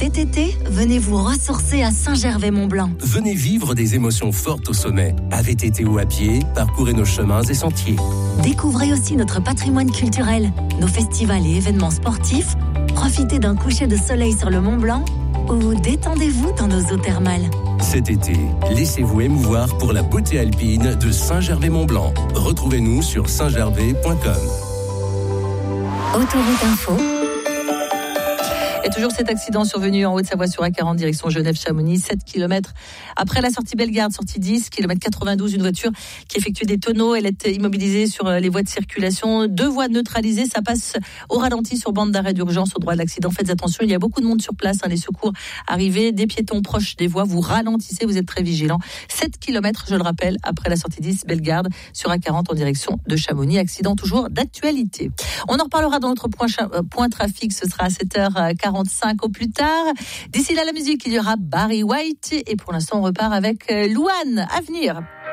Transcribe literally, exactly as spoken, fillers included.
Cet été, venez vous ressourcer à Saint-Gervais-Mont-Blanc. Venez vivre des émotions fortes au sommet. Avec été ou à pied, parcourez nos chemins et sentiers. Découvrez aussi notre patrimoine culturel, nos festivals et événements sportifs. Profitez d'un coucher de soleil sur le Mont-Blanc ou détendez-vous dans nos eaux thermales. Cet été, laissez-vous émouvoir pour la beauté alpine de Saint-Gervais-Mont-Blanc. Retrouvez-nous sur saint gervais point com. Autoroute Info. Et toujours cet accident survenu en Haute-Savoie sur A quarante, direction Genève-Chamonix, sept kilomètres après la sortie Bellegarde, sortie dix, kilomètre quatre-vingt-douze, une voiture qui effectue des tonneaux. Elle est immobilisée sur les voies de circulation. Deux voies neutralisées, ça passe au ralenti sur bande d'arrêt d'urgence au droit de l'accident. Faites attention, il y a beaucoup de monde sur place, hein, les secours arrivés, des piétons proches des voies. Vous ralentissez, vous êtes très vigilants. sept kilomètres, je le rappelle, après la sortie dix, Bellegarde, sur A quarante en direction de Chamonix. Accident toujours d'actualité. On en reparlera dans notre point, point trafic, ce sera à sept heures quarante. au plus tard. D'ici là, la musique, il y aura Barry White. Et pour l'instant, on repart avec Louane. À venir.